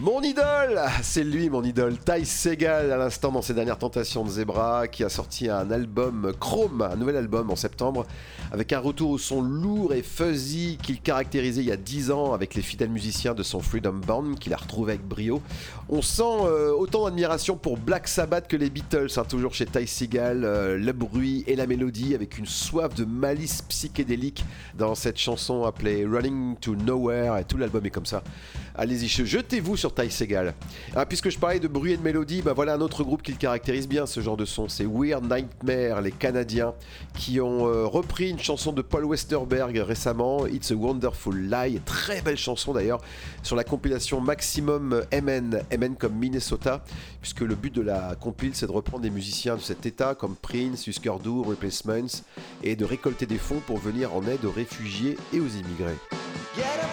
Mon idole, c'est lui mon idole, Ty Segall à l'instant dans ses dernières tentations de Zebra, qui a sorti un album Chrome, un nouvel album en septembre, avec un retour au son lourd et fuzzy qu'il caractérisait il y a 10 ans avec les fidèles musiciens de son Freedom Band, qu'il a retrouvé avec brio. On sent autant d'admiration pour Black Sabbath que les Beatles, toujours chez Ty Segall, le bruit et la mélodie avec une soif de malice psychédélique dans cette chanson appelée Running to Nowhere, et tout l'album est comme ça. Allez-y, jetez-vous sur Ty Segall. Puisque je parlais de bruit et de mélodie, voilà un autre groupe qui le caractérise bien, ce genre de son, c'est Weird Nightmare, les Canadiens, qui ont repris une chanson de Paul Westerberg récemment, It's a Wonderful Lie, très belle chanson d'ailleurs, sur la compilation Maximum MN comme Minnesota, puisque le but de la compile c'est de reprendre des musiciens de cet état comme Prince, Husker Du, Replacements, et de récolter des fonds pour venir en aide aux réfugiés et aux immigrés.